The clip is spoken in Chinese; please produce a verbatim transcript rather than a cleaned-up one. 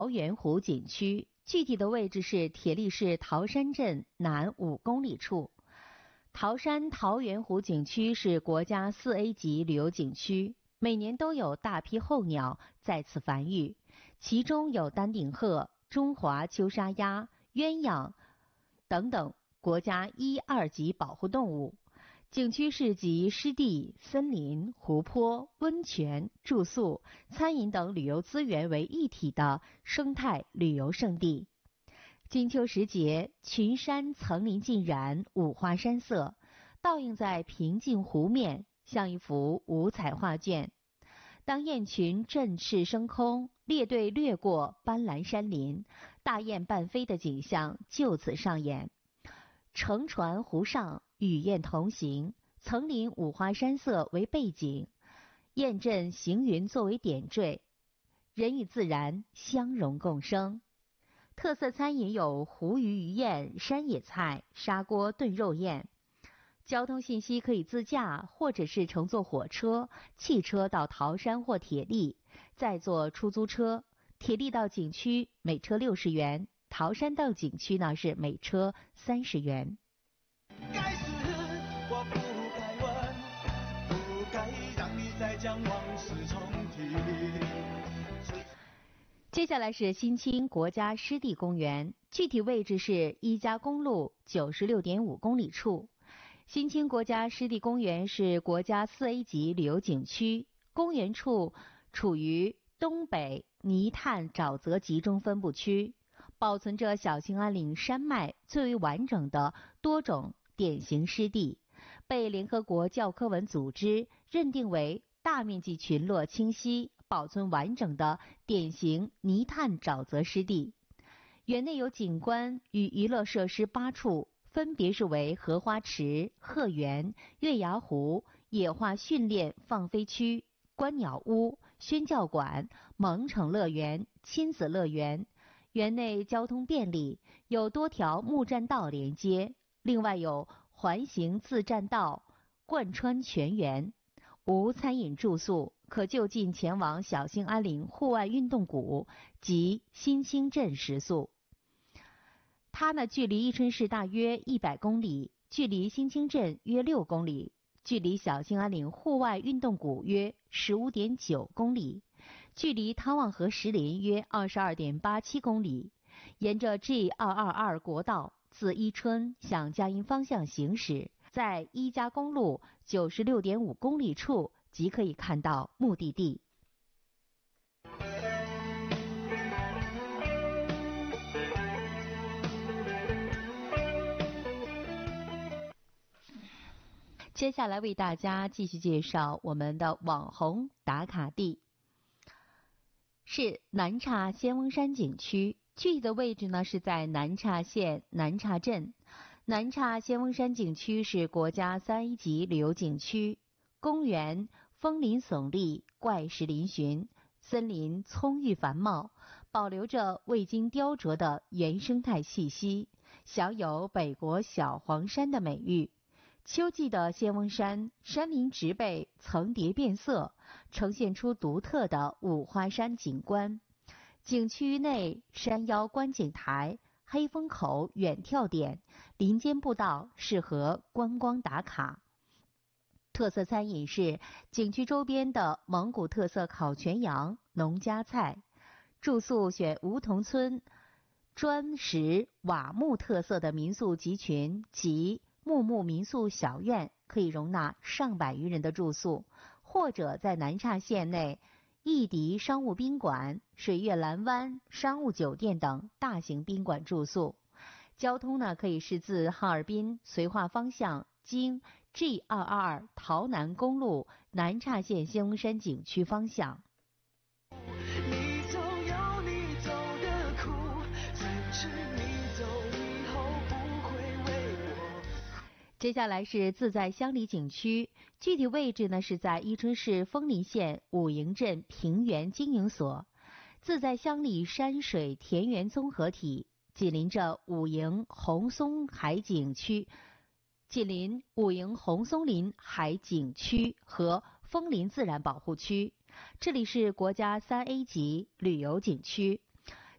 桃源湖景区，具体的位置是铁力市桃山镇南五公里处。桃山桃源湖景区是国家 四 A 级旅游景区，每年都有大批候鸟在此繁育，其中有丹顶鹤、中华秋沙鸭、鸳鸯等等国家一二级保护动物。景区是集湿地、森林、湖泊、温泉、住宿、餐饮等旅游资源为一体的生态旅游胜地。金秋时节，群山层林尽染，五花山色倒映在平静湖面，像一幅五彩画卷。当雁群振翅升空，列队掠过斑斓山林，大雁半飞的景象就此上演。乘船湖上，与雁同行，层林五花山色为背景，雁阵行云作为点缀，人与自然相融共生。特色餐饮有湖鱼鱼燕、山野菜、砂锅炖肉燕。交通信息可以自驾或者是乘坐火车、汽车到桃山或铁力，再坐出租车。铁力到景区每车六十元，桃山到景区呢是每车三十元。 该死，我不该问，不该让你再将往事重提。 接下来是新青国家湿地公园，具体位置是一家公路 九十六点五公里处。新青国家湿地公园是国家 四 A 级旅游景区，公园处处于东北泥炭沼泽集中分布区，保存着小兴安岭山脉最为完整的多种典型湿地，被联合国教科文组织认定为大面积群落清晰、保存完整的典型泥炭沼泽湿地。园内有景观与娱乐设施八处，分别是为荷花池、鹤园、月牙湖、野化训练放飞区、观鸟屋、宣教馆、萌宠乐园、亲子乐园。园内交通便利，有多条木栈道连接，另外有环形自栈道贯穿全园。无餐饮住宿，可就近前往小兴安岭户外运动谷及新兴镇食宿。它呢，距离伊春市大约一百公里，距离新兴镇约六公里，距离小兴安岭户外运动谷约 十五点九公里，距离汤旺河石林约 二十二点八七公里。沿着 G 二二二 国道自伊春向佳音方向行驶，在一家公路 九十六点五公里处即可以看到目的地。接下来为大家继续介绍我们的网红打卡地，是南岔仙翁山景区，具体的位置呢是在南岔县南岔镇。南岔仙翁山景区是国家 三 A 级旅游景区，公园枫林耸立，怪石嶙峋，森林葱郁繁茂，保留着未经雕琢的原生态气息，享有北国小黄山的美誉。秋季的仙翁山，山林植被层叠变色，呈现出独特的五花山景观。景区内山腰观景台、黑风口远眺点、林间步道适合观光打卡。特色餐饮是景区周边的蒙古特色烤全羊、农家菜。住宿选梧桐村砖石瓦木特色的民宿集群及木木民宿小院，可以容纳上百余人的住宿，或者在南岔县内义迪商务宾馆、水月蓝湾商务酒店等大型宾馆住宿。交通呢，可以是自哈尔滨绥化方向经 G 二二二 桃南公路南岔县仙翁山景区方向。 你走有你走的苦，只是你走以后不会为我。 接下来是自在乡里景区，具体位置呢是在伊春市枫林县武营镇平原经营所。自在乡里山水田园综合体，紧邻着武营红松海景区，紧邻武营红松林海景区和枫林自然保护区。这里是国家 三 A 级旅游景区，